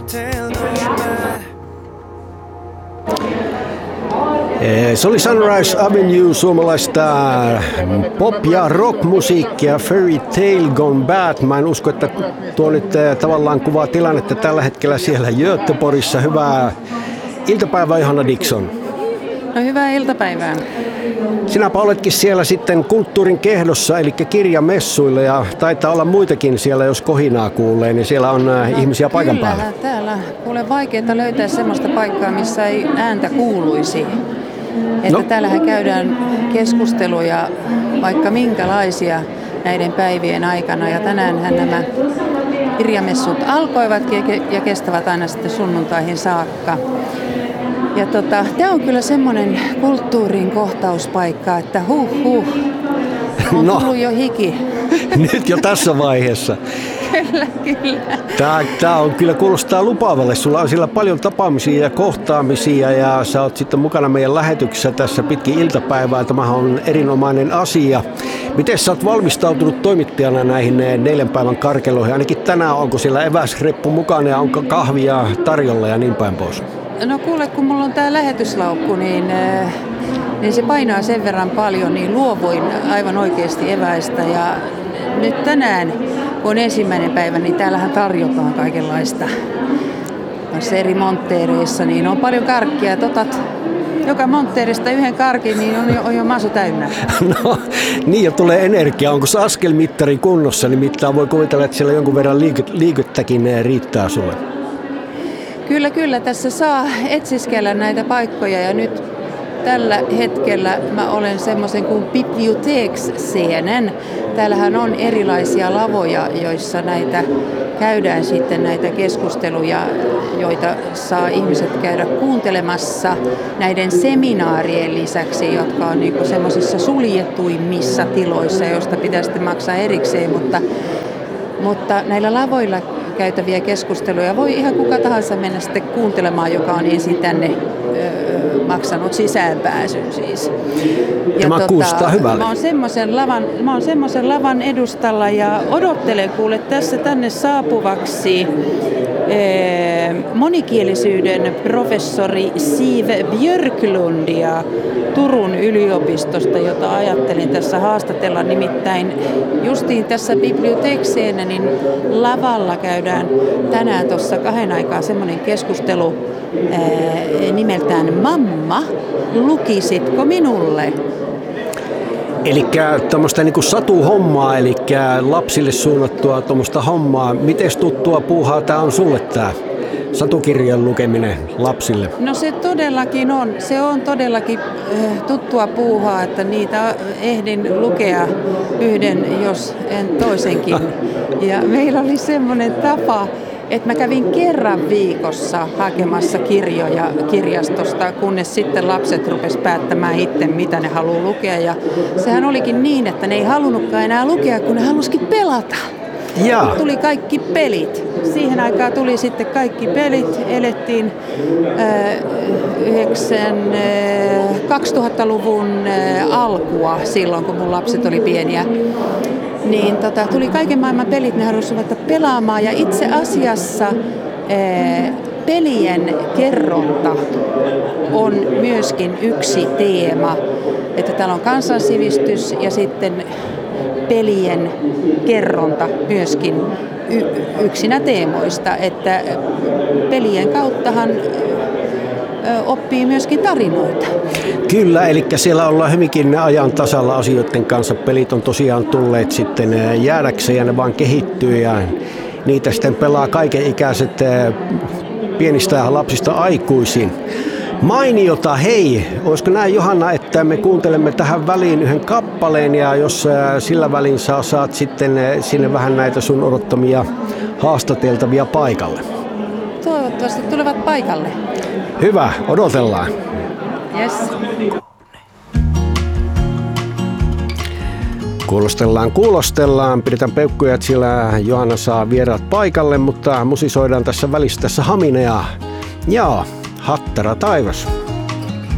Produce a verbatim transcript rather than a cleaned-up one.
Se oli Sunrise Avenue, suomalaista pop- ja rockmusiikkia, Fairy Tale Gone Bad. Mä en usko, että tuo nyt tavallaan kuvaa tilannetta tällä hetkellä siellä Göteborgissa. Hyvää iltapäivää, Johanna Dickson. No hyvää iltapäivää. Sinäpä oletkin siellä sitten kulttuurin kehdossa, eli kirjamessuilla, ja taitaa olla muitakin siellä, jos kohinaa kuulee, niin siellä on ihmisiä paikan Kyllä, päällä. täällä kuule vaikeaa löytää semmoista paikkaa, missä ei ääntä kuuluisi. Että no. Täällähän käydään keskusteluja vaikka minkälaisia näiden päivien aikana, ja tänäänhän nämä kirjamessut alkoivat ja kestävät aina sitten sunnuntaihin saakka. Ja tota, tämä on kyllä semmoinen kulttuurin kohtauspaikka, että huh huh, on no. tullut jo hiki. Nyt jo tässä vaiheessa. Kyllä, kyllä. Tämä, tämä on kyllä kuulostaa lupaavalle. Sulla on siellä paljon tapaamisia ja kohtaamisia ja sä oot sitten mukana meidän lähetyksessä tässä pitkin iltapäivää. Tämähän on erinomainen asia. Miten sä oot valmistautunut toimittajana näihin neljän päivän karkeloihin? Ainakin tänään onko siellä eväsreppu mukana ja onko kahvia tarjolla ja niin päin pois? No kuule, kun mulla on tää lähetyslaukku, niin, niin se painaa sen verran paljon, niin luovuin aivan oikeasti eväistä. Ja nyt tänään, kun on ensimmäinen päivä, niin täällähän tarjotaan kaikenlaista. Tässä eri montteereissa, niin on paljon karkkia. Et otat joka montteerista yhden karkin, niin on jo, on jo masu täynnä. No niin, ja tulee energia. Onko se askelmittari kunnossa? Nimittäin voi kuvitella, että siellä jonkun verran liikyttäkin riittää sulle. Kyllä, kyllä. Tässä saa etsiskellä näitä paikkoja, ja nyt tällä hetkellä mä olen semmoisen kuin biblioteksscenen. Täällähän on erilaisia lavoja, joissa näitä käydään sitten näitä keskusteluja, joita saa ihmiset käydä kuuntelemassa näiden seminaarien lisäksi, jotka on niinku semmoisissa suljetuimmissa tiloissa, joista pitää sitten maksaa erikseen, mutta, mutta näillä lavoilla käytäviä keskusteluja voi ihan kuka tahansa mennä sitten kuuntelemaan, joka on ensin tänne öö, maksanut sisäänpääsyn siis. Ja Tämä tota, kuulostaa hyvälle. Mä oon semmoisen lavan, mä oon semmoisen lavan edustalla ja odottelen kuule tässä tänne saapuvaksi ee, monikielisyyden professori Siv Björklundia Turun yliopistosta, jota ajattelin tässä haastatella. Nimittäin justiin tässä bibliotekseena niin lavalla käydään tänään tuossa kahden aikaa semmoinen keskustelu ää, nimeltään Mamma, lukisitko minulle? Eli tuommoista niinku satuhommaa, eli lapsille suunnattua tuommoista hommaa. Miten tuttua puuhaa tämä on sulle tämä satukirjan lukeminen lapsille? No se todellakin on. Se on todellakin tuttua puuhaa, että niitä ehdin lukea yhden, jos en toisenkin. Ja meillä oli semmoinen tapa, että mä kävin kerran viikossa hakemassa kirjoja kirjastosta, kunnes sitten lapset rupes päättämään itse, mitä ne haluaa lukea. Ja sehän olikin niin, että ne ei halunnutkaan enää lukea, kun ne halusikin pelata. Jaa. Tuli kaikki pelit. Siihen aikaan tuli sitten kaikki pelit. Elettiin äh, kaksituhattaluvun äh, alkua silloin, kun mun lapset oli pieniä. Niin tota, tuli kaiken maailman pelit, ne halusivat pelaamaan, ja itse asiassa äh, pelien kerronta on myöskin yksi teema. Että täällä on kansansivistys ja sitten pelien kerronta myöskin y- yksinä teemoista, että pelien kauttahan oppii myöskin tarinoita. Kyllä, eli siellä ollaan hyvinkin ajan tasalla asioiden kanssa. Pelit on tosiaan tulleet sitten jäädäkseen ja ne vaan kehittyy ja niitä sitten pelaa kaikenikäiset pienistä lapsista aikuisiin. Mainiota, hei, olisiko näin Johanna, että me kuuntelemme tähän väliin yhden kappaleen ja jos sillä välin saa, saat sitten sinne vähän näitä sun odottamia haastateltavia paikalle. Toivottavasti tulevat paikalle. Hyvä, odotellaan. Yes. Kuulostellaan, kuulostellaan. Pidetään peukkuja, että siellä Johanna saa vieraat paikalle, mutta musisoidaan tässä välissä tässä Haminea. Joo, Hattara taivas.